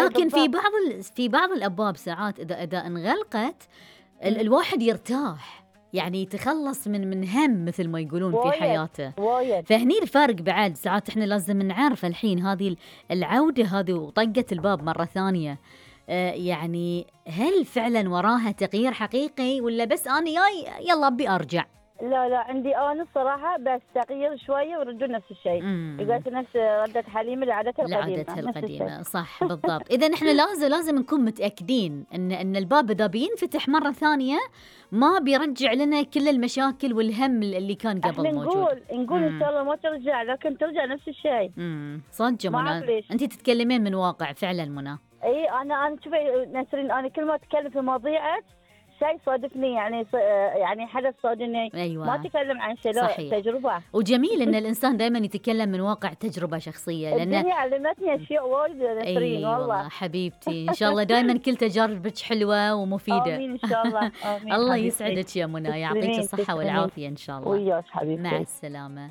لكن في بعض الأبواب ساعات إذا انغلقت الواحد يرتاح، يعني يتخلص من هم مثل ما يقولون في حياته. فهني الفرق بعد ساعات احنا لازم نعرف الحين هذه العودة هذه وطقة الباب مرة ثانية، يعني هل فعلا وراها تغيير حقيقي ولا بس أنا يلا أبي أرجع؟ لا عندي أنا الصراحة بس تغيير شوية ورجول نفس الشيء. قلت نفس ردة حليمة لعادتها القديمة صح بالضبط. إذا نحن لازم نكون متأكدين إن الباب إذا بينفتح مرة ثانية ما بيرجع لنا كل المشاكل والهم اللي كان قبل موجود. نقول إن شاء الله ما ترجع، لكن ترجع نفس الشيء. صدق منى، أنت تتكلمين من واقع فعلا منى. اي انا شوفي نسرين، انا كل ما اتكلم في مواضيع شيء صادفني، يعني حدث صادني. أيوة. ما اتكلم عن شيء، لا تجربه. وجميل ان الانسان دائما يتكلم من واقع تجربه شخصيه، لان الدنيا علمتني اشياء وايد نسرين. والله حبيبتي ان شاء الله دائما كل تجاربك حلوه ومفيده. امين ان شاء الله. آمين. الله يسعدك يا منى، يعطيك الصحه والعافيه ان شاء الله. وياك حبيبتي، مع السلامه.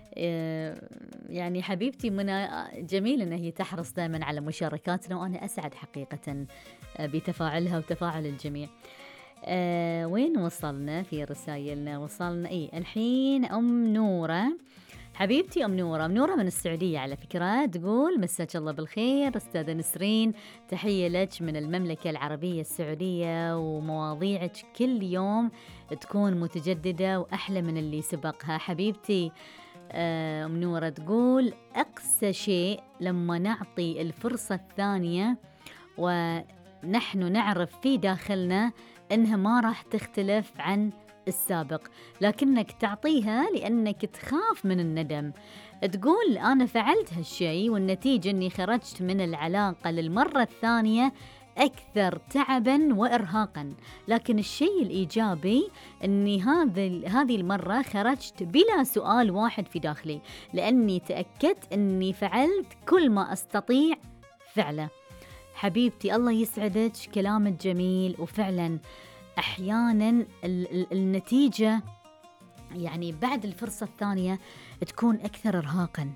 يعني حبيبتي منى جميل أنها هي تحرص دائما على مشاركاتنا، وأنا أسعد حقيقة بتفاعلها وتفاعل الجميع. وين وصلنا في رسائلنا؟ وصلنا الحين أم نورة. حبيبتي أم نورة من السعودية على فكرة، تقول مساك الله بالخير أستاذة نسرين، تحية لك من المملكة العربية السعودية، ومواضيعك كل يوم تكون متجددة وأحلى من اللي سبقها. حبيبتي أم نورة تقول أقسى شيء لما نعطي الفرصة الثانية ونحن نعرف في داخلنا إنها ما راح تختلف عن السابق، لكنك تعطيها لأنك تخاف من الندم. تقول أنا فعلت هالشيء والنتيجة أني خرجت من العلاقة للمرة الثانية أكثر تعباً وإرهاقاً، لكن الشيء الإيجابي أني هذه المرة خرجت بلا سؤال واحد في داخلي، لأني تأكدت أني فعلت كل ما أستطيع فعله. حبيبتي الله يسعدك، كلامك جميل، وفعلاً أحياناً النتيجة يعني بعد الفرصة الثانية تكون أكثر إرهاقاً.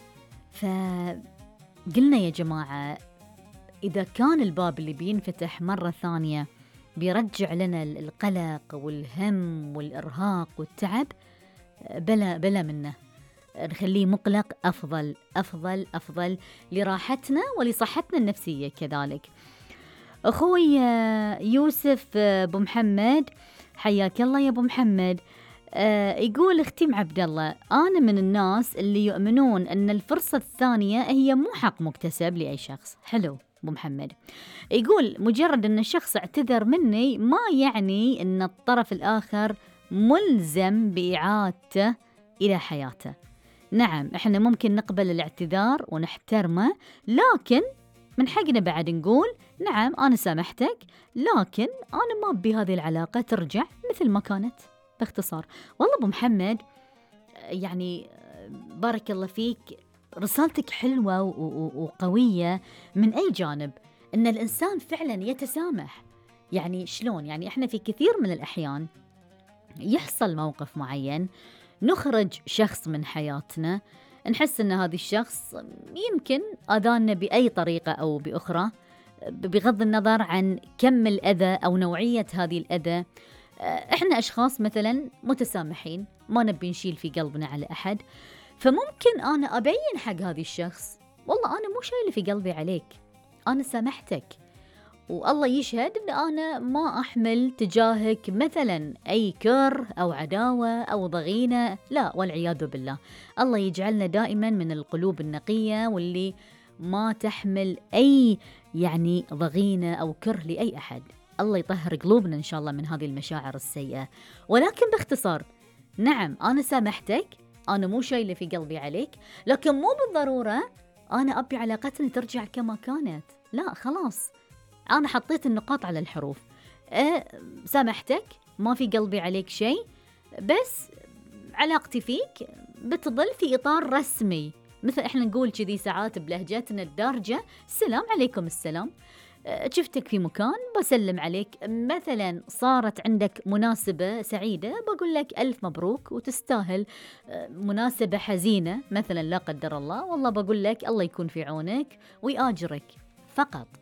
فقلنا يا جماعة إذا كان الباب اللي بينفتح مرة ثانية بيرجع لنا القلق والهم والإرهاق والتعب، بلا منه، نخليه مقلق أفضل أفضل أفضل لراحتنا ولصحتنا النفسية كذلك. أخوي يوسف أبو محمد، حياك الله يا أبو محمد. يقول اختي عبد الله، أنا من الناس اللي يؤمنون أن الفرصة الثانية هي مو حق مكتسب لأي شخص. حلو أبو محمد. يقول مجرد أن الشخص اعتذر مني ما يعني أن الطرف الآخر ملزم بإعادته إلى حياته. نعم إحنا ممكن نقبل الاعتذار ونحترمه، لكن من حقنا بعد نقول نعم أنا سامحتك، لكن أنا ما بهذه العلاقة ترجع مثل ما كانت، باختصار. والله أبو محمد يعني بارك الله فيك، رسالتك حلوة وقوية من أي جانب، إن الإنسان فعلا يتسامح. يعني شلون؟ يعني إحنا في كثير من الأحيان يحصل موقف معين، نخرج شخص من حياتنا، نحس إن هذا الشخص يمكن أذانا بأي طريقة أو بأخرى، بغض النظر عن كم الأذى أو نوعية هذه الأذى. إحنا أشخاص مثلا متسامحين، ما نبي نشيل في قلبنا على أحد، فممكن أنا أبين حق هذا الشخص والله أنا مو شايله في قلبي عليك، أنا سامحتك، والله يشهد أن أنا ما أحمل تجاهك مثلا أي كره أو عداوة أو ضغينة، لا والعياذ بالله. الله يجعلنا دائما من القلوب النقية واللي ما تحمل أي يعني ضغينة أو كره لأي أحد. الله يطهر قلوبنا إن شاء الله من هذه المشاعر السيئة. ولكن باختصار، نعم أنا سامحتك، أنا مو شايلة في قلبي عليك، لكن مو بالضرورة أنا أبي علاقتنا ترجع كما كانت. لا خلاص، أنا حطيت النقاط على الحروف. سامحتك، ما في قلبي عليك شيء، بس علاقتي فيك بتظل في إطار رسمي، مثل إحنا نقول كذي ساعات بلهجتنا الدارجة، السلام عليكم السلام. شفتك في مكان بسلم عليك، مثلا صارت عندك مناسبة سعيدة بقول لك ألف مبروك وتستاهل. مناسبة حزينة مثلا لا قدر الله، والله بقول لك الله يكون في عونك ويآجرك، فقط